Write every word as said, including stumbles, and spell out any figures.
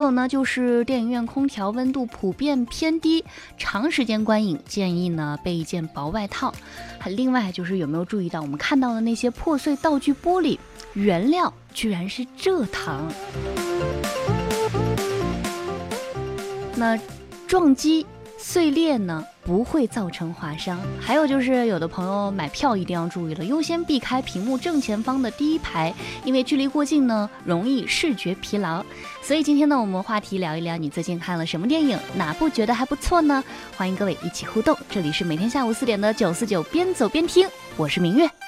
有呢，就是电影院空调温度普遍偏低，长时间观影建议呢备一件薄外套。还另外就是有没有注意到我们看到的那些破碎道具玻璃，原料居然是蔗糖。那撞击碎裂呢不会造成划伤。还有就是有的朋友买票一定要注意了，优先避开屏幕正前方的第一排，因为距离过近呢容易视觉疲劳。所以今天呢我们话题聊一聊你最近看了什么电影，哪部觉得还不错呢？欢迎各位一起互动，这里是每天下午四点的九四九边走边听，我是明月。